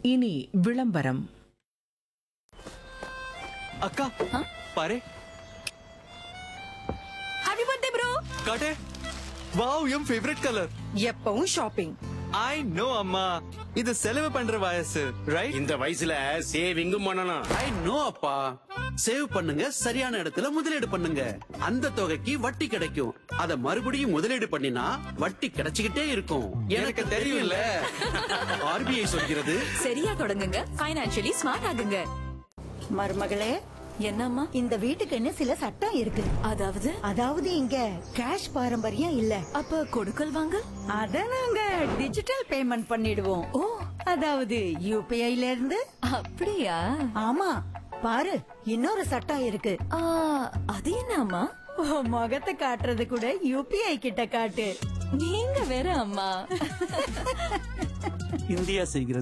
இனி விளம்பரம். அக்கா பாரு. Happy birthday bro. காட்டு. வாவ், என் ஃபேவரட் கலர். எப்பவும் ஷாப்பிங். ஐ நோ அம்மா, இது செலவு பண்ற வயசு, ரைட்? இந்த வயசுல சேவிங்கும் பண்ணணும். ஐ நோ அப்பா. சேவ் பண்ணுங்க, சரியான இடத்துல முதலீடு பண்ணுங்க. அந்த தொகைக்கு வட்டி கிடைக்கும். அத மறுபடியும் முதலீடு பண்ணினா வட்டி கிடைச்சுக்கிட்டே இருக்கும். எனக்கு தெரியும்ல. ஆர்பிஐ சொல்கிறது. சரியா தொடங்குங்க, ஃபைனான்சியலி ஸ்மார்ட் ஆகுங்க. மருமகளே, என்னம்மா? இந்த வீட்டுக்குன்னு சில சட்டம் இருக்கு. அதாவது இங்க கேஷ் பாரம்பரியம் இல்ல. அப்ப கொடுக்கல் வாங்க அத நாங்க டிஜிட்டல் பேமெண்ட் பண்ணிடுவோம். ஓ, அதாவது யூபிஐல இருந்து. அப்படியா? ஆமா, பாரு இன்னொரு சட்டம் இருக்கு. அது என்னம்மா? முகத்தை காட்டுறது கூட யூபிஐ கிட்ட காட்டு. நீங்க வேற அம்மா. இந்தியா செய்கிறது.